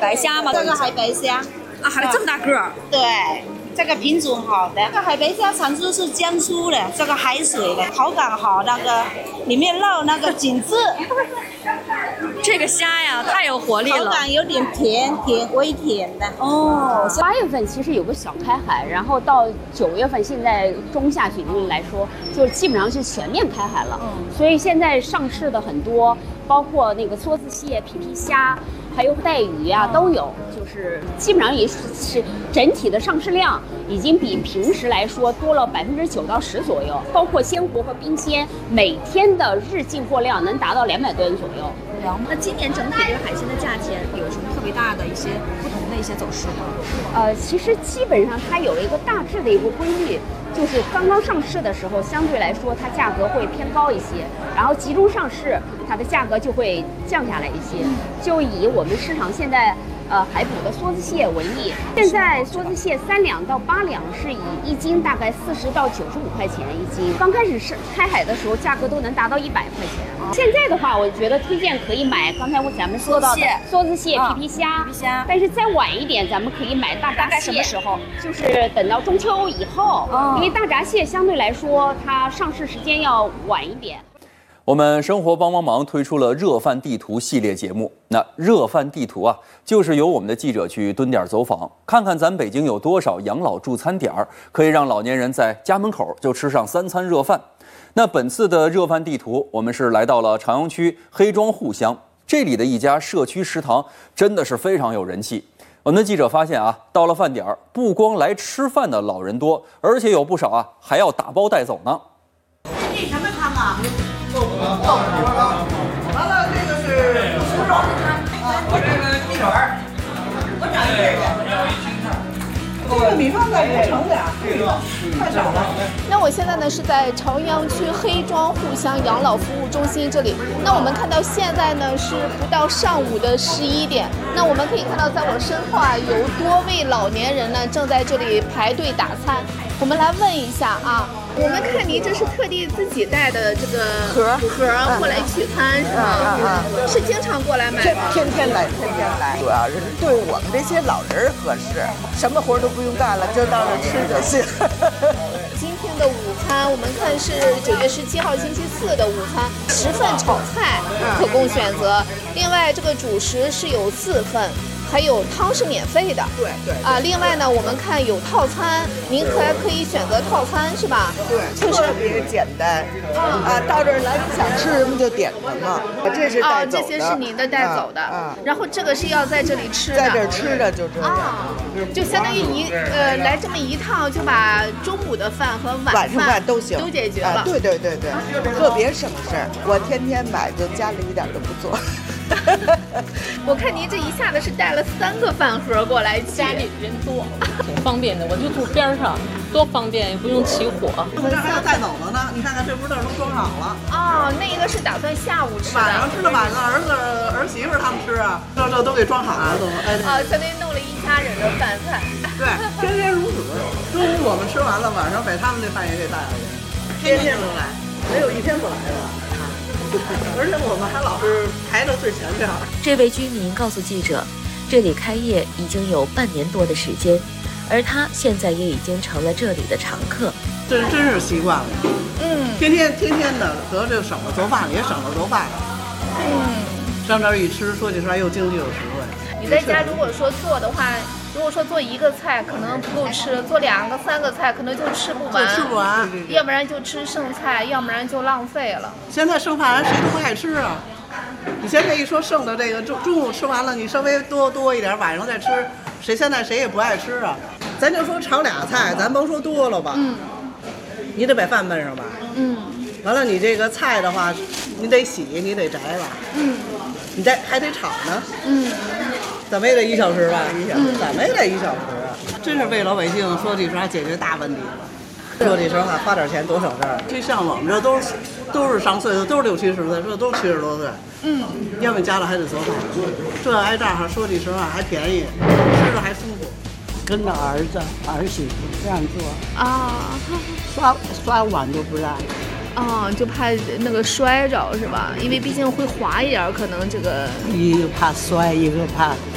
白虾吗？ 这个海白虾啊，还这么大个儿。 对，这个品种好的。这个海白虾产出是江苏的，这个海水的，口感好，那个里面露那个紧致。 这个虾呀，太有活力了， 口感有点甜，微甜的。 哦，8月份其实有个小开海，然后到9月份，现在中下旬来说，就基本上是全面开海了。所以现在上市的很多，包括那个梭子蟹、皮皮虾，还有带鱼啊，都有。就是基本上也是整体的上市量已经比平时来说多了9%到10%左右，包括鲜活和冰鲜，每天的日进货量能达到200吨左右。 那今年整体这个海鲜的价钱有什么特别大的一些不同的一些走势吗？ 其实基本上它有一个大致的一个规律，就是刚刚上市的时候，相对来说它价格会偏高一些，然后集中上市，它的价格就会降下来一些。就以我们市场现在海捕的梭子蟹为例，现在梭子蟹3两到8两是以1斤大概40到95块钱1斤。刚开始是开海的时候，价格都能达到100块钱。现在的话，我觉得推荐可以买刚才咱们说到的梭子蟹、皮皮虾。但是再晚一点，咱们可以买大闸蟹。什么时候？就是等到中秋以后，因为大闸蟹相对来说它上市时间要晚一点。 我们生活帮帮忙推出了热饭地图系列节目。那热饭地图啊，就是由我们的记者去蹲点走访，看看咱北京有多少养老助餐点可以让老年人在家门口就吃上3餐热饭。那本次的热饭地图，我们是来到了朝阳区黑庄户乡，这里的一家社区食堂真的是非常有人气。我们的记者发现啊，到了饭点不光来吃饭的老人多，而且有不少啊还要打包带走呢。 这什么汤啊？豆腐汤。完了，这个是猪肉我这个鸡腿儿。我找一份去。这个米饭再多盛点，太少了。 那我现在呢是在朝阳区黑庄户乡养老服务中心这里。那我们看到现在呢是不到上午的11点。那我们可以看到，在我身后啊有多位老年人呢正在这里排队打餐。我们来问一下啊，我们看您这是特地自己带的这个盒过来取餐是吗？是经常过来买吗？ 天天来，主要是对我们这些老人合适，什么活都不用干了，就到这吃就行。 今天的午餐我们看是9月17号星期4的午餐，10份炒菜可供选择，另外这个主食是有4份。还有汤是免费的， 对另外呢，我们看有套餐，您还可以选择套餐是吧？ 对，特别简单到这儿来想吃什么就点什么，这是带走的。 这些是您的带走的然后这个是要在这里吃的， 在这儿吃的就这样就相当于来这么一趟就把中午的饭和晚上饭都行， 都解决了。 对，特别省事儿，我天天买就家里一点都不做。 我看您这一下子是带了3个饭盒过来， 家里人多，挺方便的。我就住边上，多方便，也不用起火。 我这还要带走的呢，你看看这不是都装好了？ 那个是打算下午吃的， 晚上吃的，晚上儿子儿媳妇他们吃啊，这都给装好了都。 相当于弄了一家人的饭菜。 对，天天如此。中午我们吃完了，晚上把他们那饭也给带回去，天天都来，没有一天不来的。而且我们还老是排到最前边。 这位居民告诉记者，这里开业已经有半年多的时间，而他现在也已经成了这里的常客。 真是习惯了。天天的，得这省了做饭也省了做饭。上这儿一吃，说起实话又经济又实惠。 你在家如果说做的话，如果说做1个菜可能不够吃，做2个3个菜可能就吃不完，要不然就吃剩菜，要不然就浪费了。 现在剩饭谁都不爱吃啊！你现在一说剩的这个中午吃完了，你稍微多一点，晚上再吃，现在谁也不爱吃啊。咱就说炒2菜，咱甭说多了吧，你得把饭焖上吧，完了你这个菜的话，你得洗，你得摘吧，你还得炒呢，怎么也得1小时吧，1小时，怎么也得1小时啊！真是为老百姓说句实话解决大问题了。说句实话，花点钱多省事儿。就像我们这都是上岁数，都是60、70岁，这都70多岁。要么家里还得做饭，这挨这儿说句实话还便宜，吃着还舒服。 跟着儿子儿媳妇这样做刷碗都不让。 就怕那个摔着是吧？因为毕竟会滑一点，可能这个一个怕摔，一个怕